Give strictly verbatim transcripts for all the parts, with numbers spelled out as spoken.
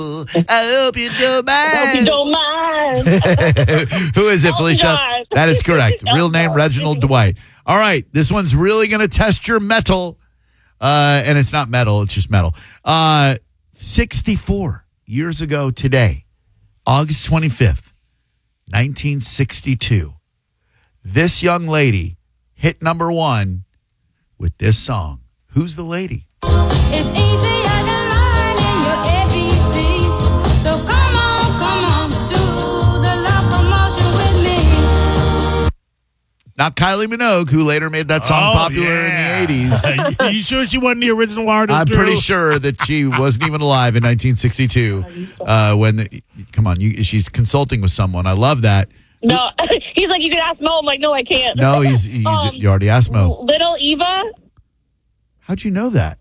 I hope you don't mind. I hope you don't mind. Who is it, Felicia? Elton. That is correct. Real name, Elton. Reginald Dwight. All right. This one's really going to test your metal. Uh, and it's not metal. It's just metal. Uh, sixty-four years ago today, August twenty-fifth, nineteen sixty-two. This young lady hit number one with this song. Who's the lady? It's easier than learning your A B C. So come on, come on, do the locomotion with me. Not Kylie Minogue, who later made that song Oh, popular yeah. in the eighties. You sure she wasn't the original artist? I'm Drew? pretty sure that she wasn't even alive in nineteen sixty-two. Uh, when the, come on, you, she's consulting with someone. I love that. No, he's like, you can ask Mo. I'm like, no, I can't. No, he's, he's Um, you already asked Mo. Little Eva. How'd you know that?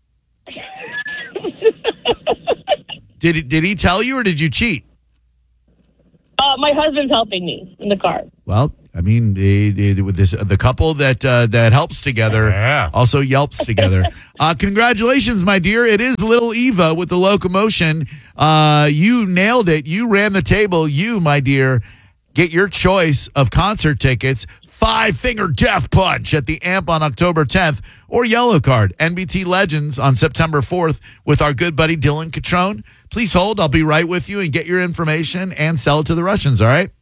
Did he, did he tell you or did you cheat? Uh, my husband's helping me in the car. Well, I mean, it, it, with this, the couple that uh, that helps together Yeah. also yelps together. uh, congratulations, my dear. It is Little Eva with the locomotion. Uh, you nailed it. You ran the table. You, my dear, get your choice of concert tickets. Five Finger Death Punch at the Amp on October tenth, or Yellow Card, N B T Legends on September fourth with our good buddy Dylan Catrone. Please hold. I'll be right with you and get your information and sell it to the Russians, all right?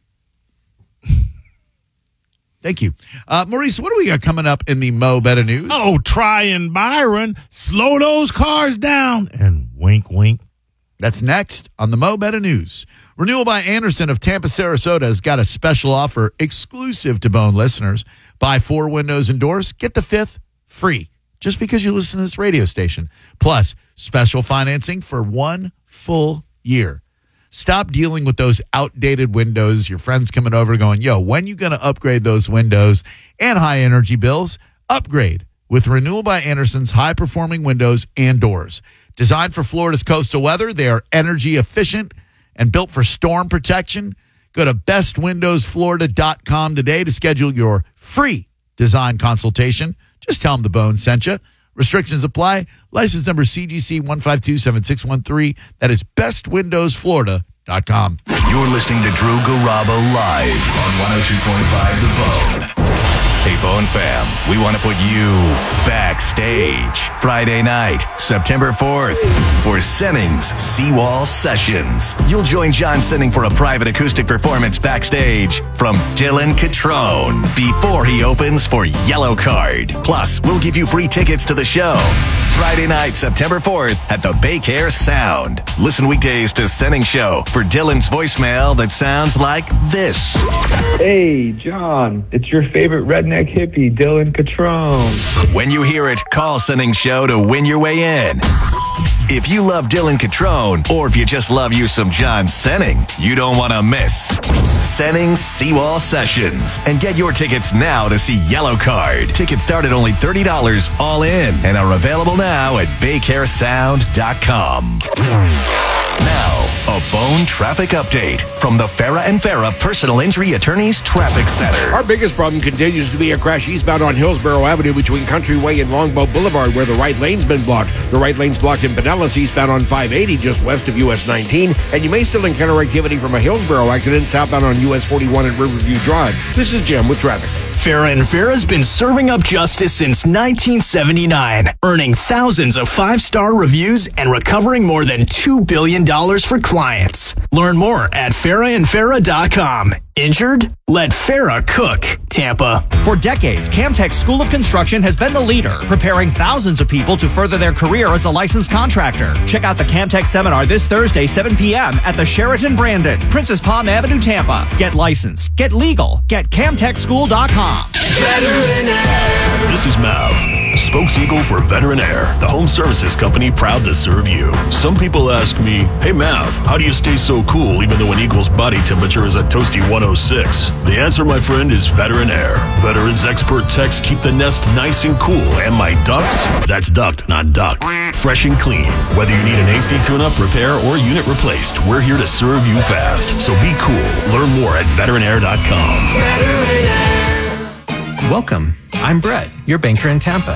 Thank you. Uh, Maurice, what do we got coming up in the Mo Better News? Oh, try and Byron, slow those cars down and wink, wink. That's next on the Mo Better News. Renewal by Anderson of Tampa, Sarasota has got a special offer exclusive to Bone listeners. Buy four windows and doors, get the fifth free just because you listen to this radio station. Plus, special financing for one full year. Stop dealing with those outdated windows. Your friends coming over going, yo, when you going to upgrade those windows and high energy bills? Upgrade with Renewal by Anderson's high-performing windows and doors. Designed for Florida's coastal weather, they are energy efficient and built for storm protection. Go to best windows florida dot com today to schedule your free design consultation. Just tell them the Bone sent you. Restrictions apply. License number C G C one five two seven six one three. That is best windows florida dot com. You're listening to Drew Garabo live on one oh two point five The Bone. Hey, Bone fam, we want to put you backstage Friday night, September fourth, for Senning's Seawall Sessions. You'll join John Senning for a private acoustic performance backstage from Dylan Catrone before he opens for Yellow Card. Plus, we'll give you free tickets to the show. Friday night, September fourth at the Baycare Sound. Listen weekdays to Senning Show for Dylan's voicemail that sounds like this. Hey, John, it's your favorite redneck hippie, Dylan Catrone. When you hear it, call Senning Show to win your way in. If you love Dylan Catrone, or if you just love you some John Senning, you don't want to miss Senning's Seawall Sessions. And get your tickets now to see Yellow Card. Tickets start at only thirty dollars all in and are available now at baycare sound dot com. Now, a Bone traffic update from the Farah and Farah Personal Injury Attorneys Traffic Center. Our biggest problem continues to be a crash eastbound on Hillsborough Avenue between Countryway and Longbow Boulevard, where the right lane's been blocked. The right lane's blocked in Pinellas eastbound on five eighty just west of U S nineteen, and you may still encounter activity from a Hillsborough accident southbound on U S forty-one and Riverview Drive. This is Jim with traffic. Farah and Farah's been serving up justice since nineteen seventy-nine, earning thousands of five-star reviews and recovering more than two billion dollars for clients. Learn more at farah and farah dot com. Injured? Let Farah cook. Tampa. For decades, Camtech School of Construction has been the leader, preparing thousands of people to further their career as a licensed contractor. Check out the Camtech seminar this Thursday, seven p.m. at the Sheraton Brandon, Princess Palm Avenue, Tampa. Get licensed, get legal, get camtech school dot com. This is Mav, spokes-eagle for Veteran Air, the home services company proud to serve you. Some people ask me, hey Mav, how do you stay so cool even though an eagle's body temperature is a toasty one oh six? The answer, my friend, is Veteran Air. Veterans expert techs keep the nest nice and cool, and my ducts, that's duct, not duck, fresh and clean. Whether you need an A C tune-up, repair, or unit replaced, we're here to serve you fast. So be cool. Learn more at veteran air dot com. Welcome. I'm Brett, your banker in Tampa.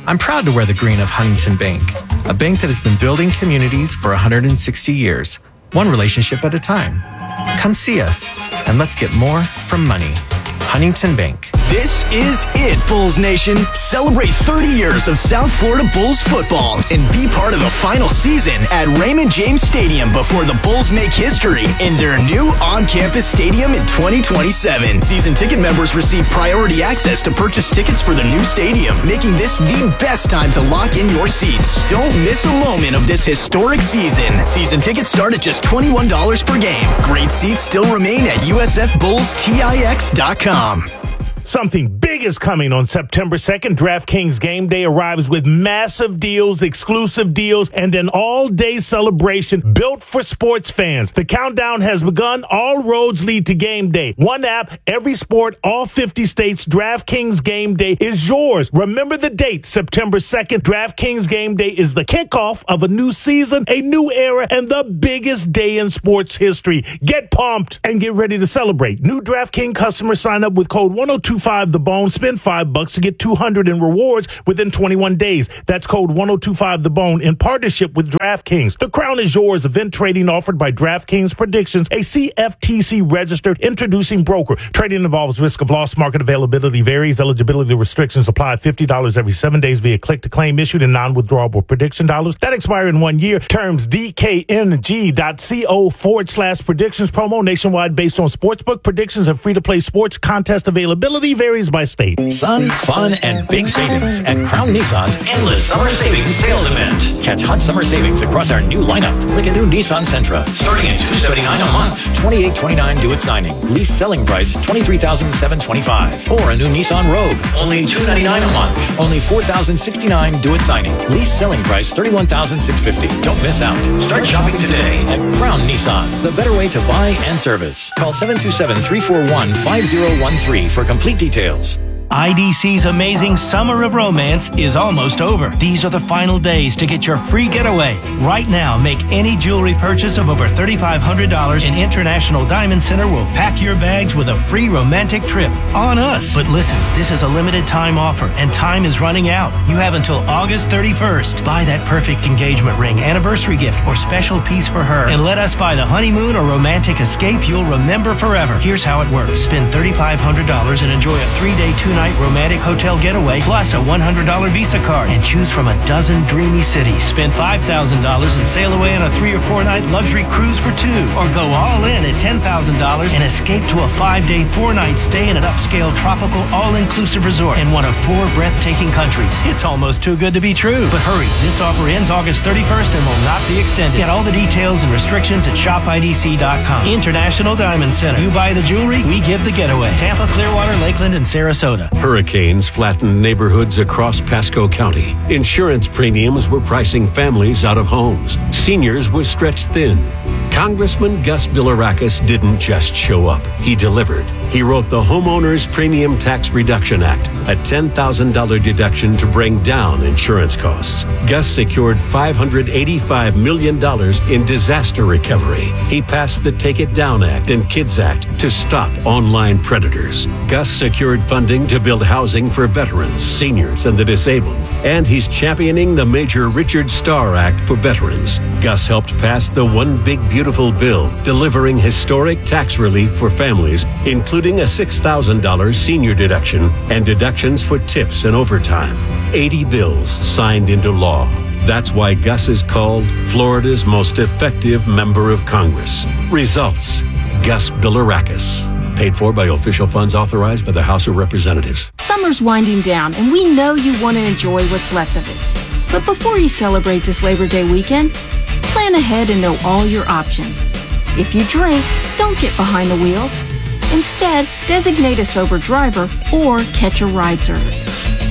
I'm proud to wear the green of Huntington Bank, a bank that has been building communities for one hundred sixty years, one relationship at a time. Come see us, and let's get more from money. Huntington Bank. This is it, Bulls Nation. Celebrate thirty years of South Florida Bulls football and be part of the final season at Raymond James Stadium before the Bulls make history in their new on-campus stadium in twenty twenty-seven. Season ticket members receive priority access to purchase tickets for the new stadium, making this the best time to lock in your seats. Don't miss a moment of this historic season. Season tickets start at just twenty-one dollars per game. Great seats still remain at U S F Bulls Tix dot com. Something big is coming on September second. DraftKings Game Day arrives with massive deals, exclusive deals, and an all-day celebration built for sports fans. The countdown has begun. All roads lead to Game Day. One app, every sport, all fifty states. DraftKings Game Day is yours. Remember the date, September second. DraftKings Game Day is the kickoff of a new season, a new era, and the biggest day in sports history. Get pumped and get ready to celebrate. New DraftKings customers sign up with code one oh two five the bone, spend five bucks to get two hundred in rewards within twenty-one days. That's code one oh two five the bone in partnership with DraftKings. The crown is yours. Event trading offered by DraftKings Predictions, a C F T C registered introducing broker. Trading involves risk of loss. Market availability varies. Eligibility restrictions apply. fifty dollars every seven days via click to claim issued in non-withdrawable prediction dollars that expire in one year. Terms D K N G dot co forward slash predictions. Promo nationwide based on sportsbook predictions and free-to-play sports. Contest availability varies by state. Sun, fun, and big savings at Crown Nissan's Endless Summer Savings Sales Event. Catch hot summer savings across our new lineup, like a new Nissan Sentra, starting at two hundred seventy-nine dollars a month, twenty-eight twenty-nine due at signing. Lease selling price twenty-three thousand seven hundred twenty-five dollars. Or a new Nissan Rogue, only two hundred ninety-nine dollars a month, only four thousand sixty-nine dollars due at signing. Lease selling price thirty-one thousand six hundred fifty dollars. Don't miss out. Start shopping today at Crown Nissan, the better way to buy and service. Call seven two seven, three four one, five zero one three for complete details. I D C's amazing Summer of Romance is almost over. These are the final days to get your free getaway. Right now, make any jewelry purchase of over three thousand five hundred dollars and International Diamond Center will pack your bags with a free romantic trip on us. But listen, this is a limited time offer and time is running out. You have until August thirty-first. Buy that perfect engagement ring, anniversary gift, or special piece for her and let us buy the honeymoon or romantic escape you'll remember forever. Here's how it works. Spend three thousand five hundred dollars and enjoy a three-day, two-night romantic hotel getaway plus a one hundred dollars Visa card and choose from a dozen dreamy cities. Spend five thousand dollars and sail away on a three or four night luxury cruise for two, or go all in at ten thousand dollars and escape to a five-day, four-night stay in an upscale tropical all-inclusive resort in one of four breathtaking countries. It's almost too good to be true. But hurry, this offer ends August thirty-first and will not be extended. Get all the details and restrictions at shop I D C dot com. International Diamond Center. You buy the jewelry, we give the getaway. Tampa, Clearwater, Lakeland, and Sarasota. Hurricanes flattened neighborhoods across Pasco County. Insurance premiums were pricing families out of homes. Seniors were stretched thin. Congressman Gus Bilirakis didn't just show up. He delivered. He wrote the Homeowners Premium Tax Reduction Act, a ten thousand dollars deduction to bring down insurance costs. Gus secured five hundred eighty-five million dollars in disaster recovery. He passed the Take It Down Act and KIDS Act to stop online predators. Gus secured funding to build housing for veterans, seniors, and the disabled. And he's championing the major Richard Starr Act for veterans. Gus helped pass the One Big Beautiful Bill, delivering historic tax relief for families, including a six thousand dollars senior deduction and deductions for tips and overtime. eighty bills signed into law. That's why Gus is called Florida's most effective member of Congress. Results: Gus Bilirakis. Paid for by official funds authorized by the House of Representatives. Summer's winding down, and we know you want to enjoy what's left of it. But before you celebrate this Labor Day weekend, plan ahead and know all your options. If you drink, don't get behind the wheel. Instead, designate a sober driver or catch a ride service.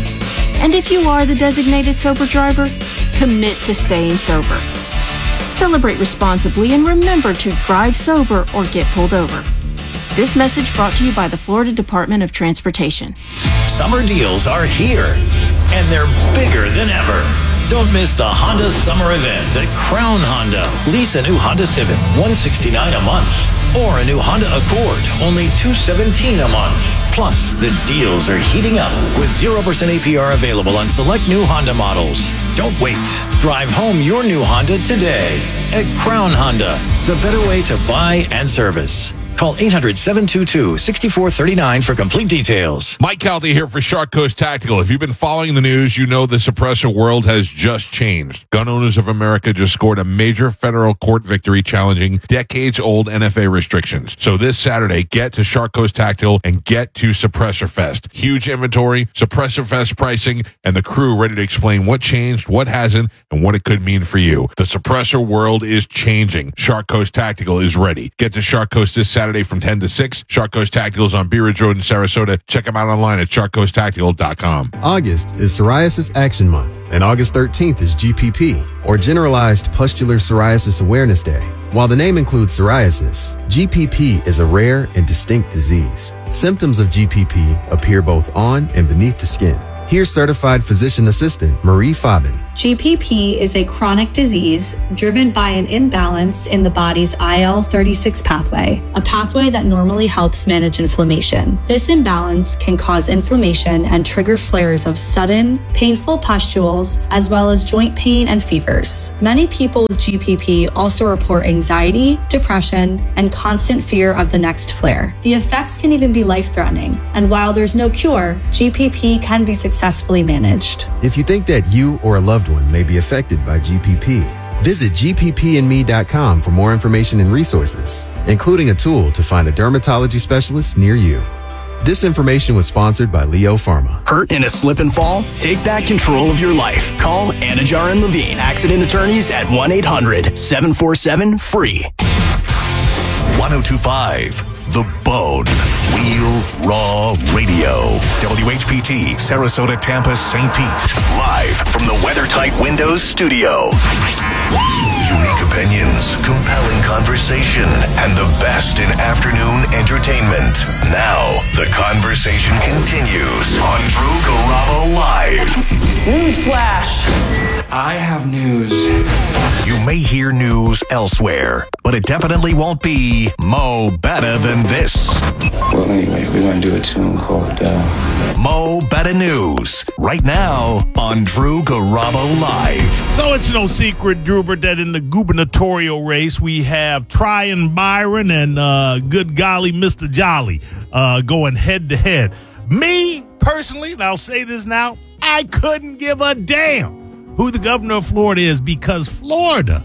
And if you are the designated sober driver, commit to staying sober. Celebrate responsibly and remember to drive sober or get pulled over. This message brought to you by the Florida Department of Transportation. Summer deals are here, and they're bigger than ever. Don't miss the Honda Summer Event at Crown Honda. Lease a new Honda Civic, one hundred sixty-nine dollars a month. Or a new Honda Accord, only two hundred seventeen dollars a month. Plus, the deals are heating up with zero percent A P R available on select new Honda models. Don't wait. Drive home your new Honda today at Crown Honda, the better way to buy and service. Call eight hundred, seven two two, six four three nine for complete details. Mike Calty here for Shark Coast Tactical. If you've been following the news, you know the suppressor world has just changed. Gun Owners of America just scored a major federal court victory challenging decades-old N F A restrictions. So this Saturday, get to Shark Coast Tactical and get to Suppressor Fest. Huge inventory, Suppressor Fest pricing, and the crew ready to explain what changed, what hasn't, and what it could mean for you. The suppressor world is changing. Shark Coast Tactical is ready. Get to Shark Coast this Saturday from ten to six. Shark Coast Tactical is on Bee Ridge Road in Sarasota. Check them out online at shark coast tactical dot com. August is Psoriasis Action Month, and August thirteenth is G P P, or Generalized Pustular Psoriasis Awareness Day. While the name includes psoriasis, G P P is a rare and distinct disease. Symptoms of G P P appear both on and beneath the skin. Here's certified physician assistant Marie Fabin. G P P is a chronic disease driven by an imbalance in the body's I L thirty-six pathway, a pathway that normally helps manage inflammation. This imbalance can cause inflammation and trigger flares of sudden, painful pustules, as well as joint pain and fevers. Many people with G P P also report anxiety, depression, and constant fear of the next flare. The effects can even be life-threatening, and while there's no cure, G P P can be successfully managed. If you think that you or a loved one may be affected by G P P, visit G P P and me dot com for more information and resources, including a tool to find a dermatology specialist near you. This information was sponsored by Leo Pharma. Hurt in a slip and fall? Take back control of your life. Call Anajar and Levine, accident attorneys at one eight hundred, seven four seven, F R E E. one oh two point five The Bone. Real Raw Radio. W H P T, Sarasota, Tampa, Saint Pete. Live from the WeatherTight Windows studio. Unique opinions, compelling conversation, and the best in afternoon entertainment. Now, the conversation continues on Drew Garabo Live. Newsflash! I have news. You may hear news elsewhere, but it definitely won't be Mo Better Than This. Well, anyway, we're going to do a tune called uh... Mo Better News, right now on Drew Garabo Live. So it's no secret, Druber, that in the gubernatorial race, we have Tryon Byron and uh, good golly, Mister Jolly uh, going head to head. Me, personally, and I'll say this now, I couldn't give a damn who the governor of Florida is, because Florida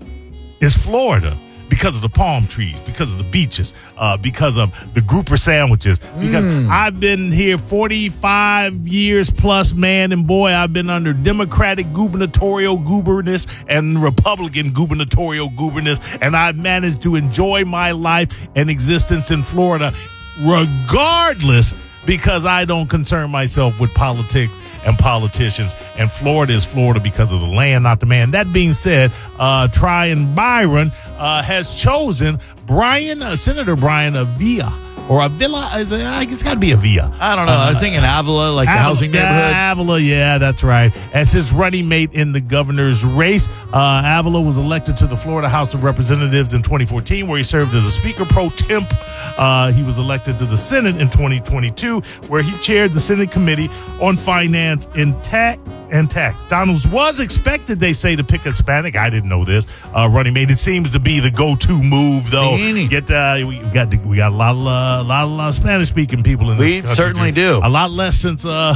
is Florida because of the palm trees, because of the beaches, uh, because of the grouper sandwiches. Because mm. I've been here forty-five years plus, man, and boy, I've been under Democratic gubernatorial governance and Republican gubernatorial governance, and I've managed to enjoy my life and existence in Florida regardless, because I don't concern myself with politics and politicians, and Florida is Florida because of the land, not the man. That being said, uh, Tryon Byron uh, has chosen Brian, uh, Senator Brian Avila, or Avila, is it, I guess it's got to be Avila. I don't know. I was thinking Avila, like the Avila, housing neighborhood. Yeah, Avila, yeah, that's right. As his running mate in the governor's race, uh, Avila was elected to the Florida House of Representatives in twenty fourteen, where he served as a Speaker pro temp. Uh, he was elected to the Senate in twenty twenty-two, where he chaired the Senate Committee on Finance and Tax. And tax. Donalds was expected, they say, to pick a Hispanic. I didn't know this. Uh, running mate. It seems to be the go-to move, though. See? Get uh, we got the, we got a lot of uh, a lot of uh, Spanish-speaking people in this We country. certainly do. A lot less since uh,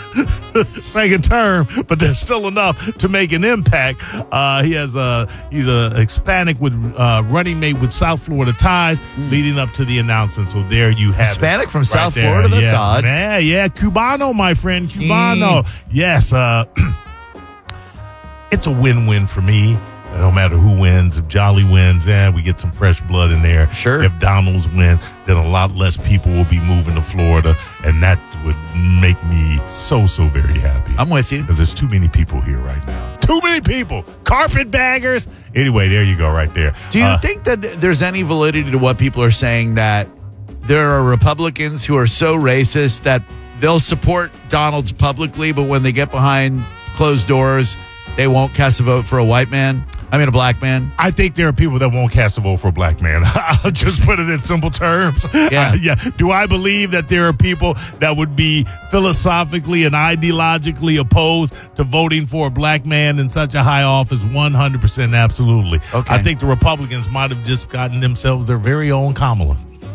second term, but there's still enough to make an impact. Uh, he has a he's a Hispanic with uh, running mate with South Florida ties, mm. leading up to the announcement. So there you have Hispanic it. from right South there. Florida. That's yeah, odd. Yeah, yeah, Cubano, my friend, Cubano. Mm. Yes. Uh, it's a win-win for me. No matter who wins, if Jolly wins, eh, we get some fresh blood in there. Sure. If Donalds win, then a lot less people will be moving to Florida, and that would make me so, so very happy. I'm with you. Because there's too many people here right now. Too many people. Carpetbaggers. Anyway, there you go right there. Do you Uh, think that there's any validity to what people are saying, that there are Republicans who are so racist that they'll support Donalds publicly, but when they get behind closed doors, they won't cast a vote for a white man? I mean, a black man? I think there are people that won't cast a vote for a black man. I'll just put it in simple terms. Yeah. Uh, yeah. Do I believe that there are people that would be philosophically and ideologically opposed to voting for a black man in such a high office? one hundred percent absolutely. Okay. I think the Republicans might have just gotten themselves their very own Kamala.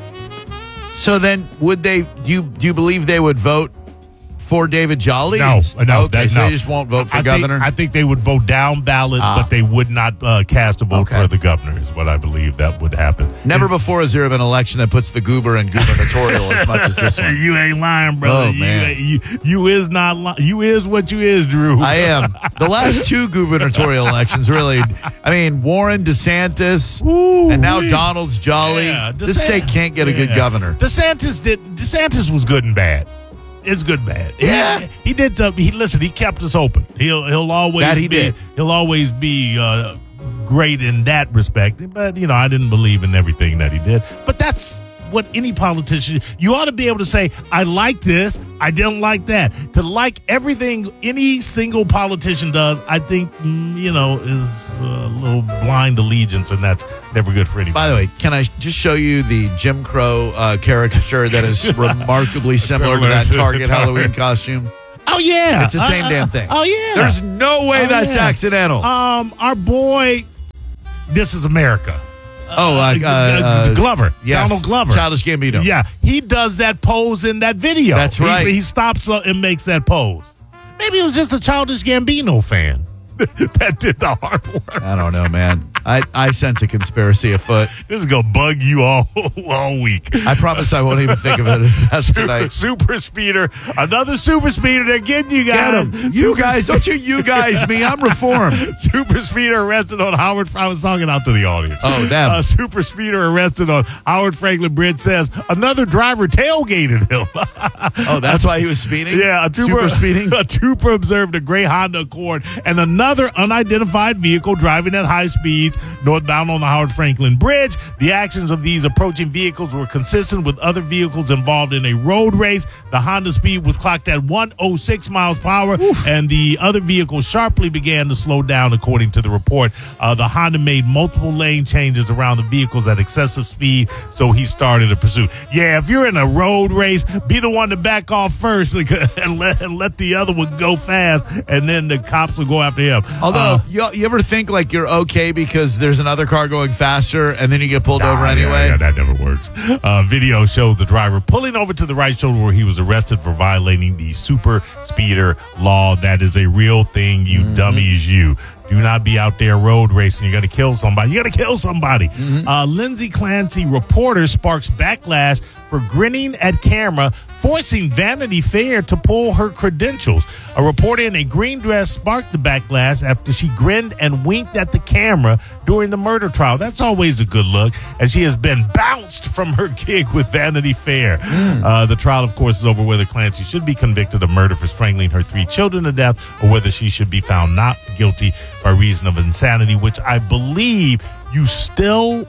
So then, would they, do you, do you believe they would vote for David Jolly? No, no. Okay, that, so no. they just won't vote for I governor? Think, I think they would vote down ballot, Ah. but they would not uh, cast a vote Okay. for the governor, is what I believe that would happen. Never Is- before has there been an election that puts the goober in gubernatorial as much as this one. You ain't lying, brother. Oh, you, man. ain't- you, you is not li- you is what you is, Drew. I am. The last two gubernatorial elections, really. I mean, Warren, DeSantis, and now wee. Donald's Jolly. Yeah, this DeSan- state can't get a good Yeah. governor. DeSantis did. DeSantis was good and bad. It's good and bad. Yeah. he, he did. Uh, he listen. He kept us open. He'll he'll always That he be, did. He'll always be uh, great in that respect. But you know, I didn't believe in everything that he did. But that's what any politician. You ought to be able to say, I like this. I didn't like that. To like everything any single politician does, I think mm, you know is a little blind allegiance, and that's never good for anybody. By the way, can I just show you the Jim Crow uh, caricature that is remarkably similar to that Target Halloween costume? Oh yeah, It's the same Uh, damn thing. Oh yeah, There's no way Oh, that's yeah. accidental. Um, our boy, This Is America. oh, uh, uh, uh, Glover, yes. Donald Glover, Childish Gambino. Yeah, he does that pose in that video. That's He- right. He, stops uh, and makes that pose. Maybe it was just a Childish Gambino fan that did the hard work. I don't know, man. I, I sense a conspiracy afoot. This is gonna bug you all all week. I promise I won't even think of it as tonight. Super speeder, another super speeder. They're getting you Get guys. 'em. You guys, don't you you guys me. I'm reformed. Super speeder arrested on Howard. I was talking out to the audience. Oh, them. Uh, super speeder arrested on Howard Franklin Bridge says another driver tailgated him. Oh, that's why he was speeding? Yeah, a trooper, Super speeding? A trooper observed a gray Honda Accord and another unidentified vehicle driving at high speeds northbound on the Howard Franklin Bridge. The actions of these approaching vehicles were consistent with other vehicles involved in a road race. The Honda speed was clocked at one oh six miles per hour, and the other vehicle sharply began to slow down, according to the report. Uh, the Honda made multiple lane changes around the vehicles at excessive speed, so he started a pursuit. Yeah, if you're in a road race, be the one to back off first and let, and let the other one go fast, and then the cops will go after him. Although, Uh, you, you ever think like you're okay because there's another car going faster and then you get pulled Nah, over yeah, anyway? yeah, that never works. Uh, video shows the driver pulling over to the right shoulder where he was arrested for violating the super speeder law. That is a real thing, you Mm-hmm. dummies, you. Do not be out there road racing. You're going to kill somebody. You got to kill somebody. Mm-hmm. Uh, Lindsay Clancy, reporter, sparks backlash for grinning at camera, forcing Vanity Fair to pull her credentials. A reporter in a green dress sparked the backlash after she grinned and winked at the camera during the murder trial. That's always a good look, as she has been bounced from her gig with Vanity Fair. Mm. Uh, the trial, of course, is over whether Clancy should be convicted of murder for strangling her three children to death, or whether she should be found not guilty by reason of insanity, which I believe you still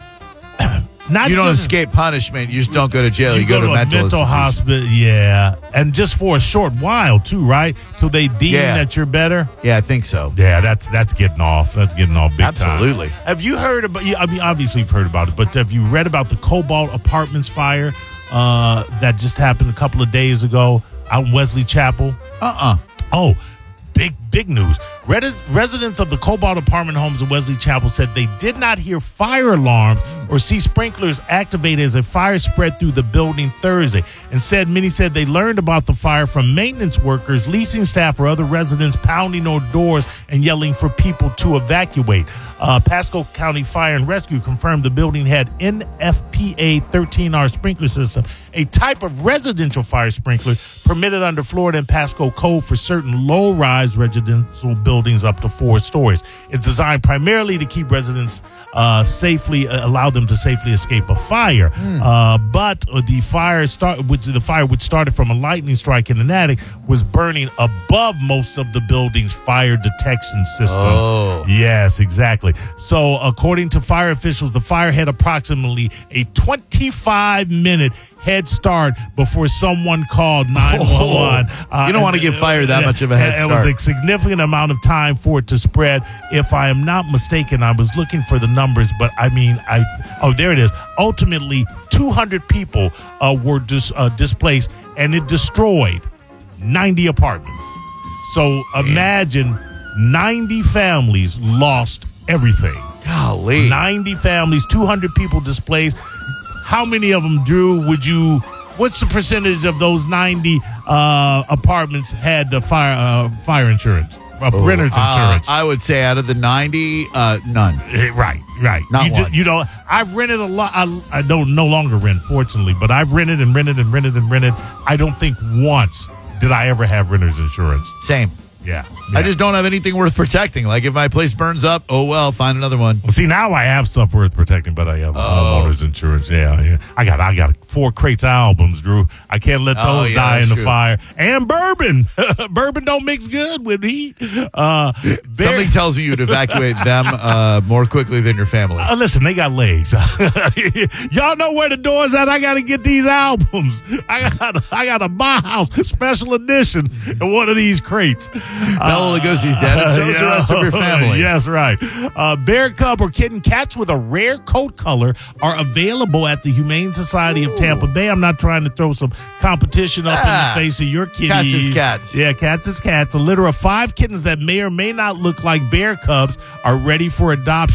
not You don't given- escape punishment. You just don't go to jail. You, go, to, a mental, mental institution. hospital, yeah, and just for a short while too, right? Till they deem Yeah. that you're better. Yeah, I think so. Yeah, that's that's getting off. That's getting off big Absolutely. time. Have you heard about? Yeah, I mean, obviously you've heard about it, but have you read about the Cobalt Apartments fire uh, that just happened a couple of days ago out in Wesley Chapel? Uh-uh. Oh, big, big news. Red- residents of the Cobalt apartment homes in Wesley Chapel said they did not hear fire alarms or see sprinklers activated as a fire spread through the building Thursday. Instead, many said they learned about the fire from maintenance workers, leasing staff, or other residents pounding on doors and yelling for people to evacuate. Uh, Pasco County Fire and Rescue confirmed the building had N F P A thirteen R sprinkler system, a type of residential fire sprinkler permitted under Florida and Pasco code for certain low-rise residential buildings up to four stories. It's designed primarily to keep residents uh, safely, uh, allow them to safely escape a fire. Hmm. Uh, but the fire start, which the fire which started from a lightning strike in an attic, was burning above most of the building's fire detection systems. Oh. Yes, exactly. So, according to fire officials, the fire had approximately a twenty-five minute head start before someone called nine one one. Uh, You don't want to give fire that much of a head It start. was a significant amount of time for it to spread. If I am not mistaken, I was looking for the numbers, but I mean, I oh, there it is. Ultimately, two hundred people uh, were dis, uh, displaced, and it destroyed ninety apartments. So imagine ninety families lost everything. Golly. ninety families, two hundred people displaced. How many of them, Drew, would you, what's the percentage of those ninety uh, apartments had the fire uh, fire insurance, uh, Oh, renter's uh, insurance? I would say out of the ninety, uh, none. Eh, Right, right. Not you, ju- one. you know, I've rented a lot. I, I don't no longer rent, fortunately, but I've rented and rented and rented and rented. I don't think once did I ever have renter's insurance. Same. Yeah. I just don't have anything worth protecting. Like if my place burns up, oh well, find another one. Well, see, now I have stuff worth protecting, but I have Oh. homeowners insurance. Yeah, yeah. I got I got four crates of albums, Drew. I can't let Oh, those yeah, die in that's the true. fire. And bourbon. Bourbon don't mix good with heat. Uh, Bear- Something tells me you'd evacuate them uh, more quickly than your family. Uh, listen, they got legs. Y'all know where the door's at. I got to get these albums. I got I got a Bauhaus special edition in one of these crates. Bela Lugosi's dead, and so is the rest of your family. Yes, right. Uh, bear cub or kitten cats with a rare coat color are available at the Humane Society of Tampa Bay. I'm not trying to throw some competition up Ah, in the face of your kitty. cats is cats. Yeah, cats is cats. A litter of five kittens that may or may not look like bear cubs are ready for adoption.